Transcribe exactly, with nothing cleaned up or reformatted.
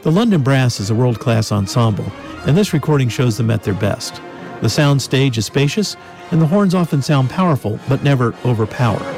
The London Brass is a world-class ensemble, and this recording shows them at their best. The sound stage is spacious, and the horns often sound powerful but never overpower.